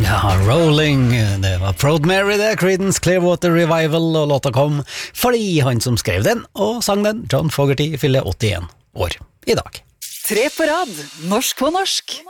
Ja, Rolling, det var Proud Mary det, Creedence Clearwater Revival, og låta kom fordi han som skrev den og sang den, John Fogerty, fyller 81 år i dag. 3 på rad, norsk på norsk.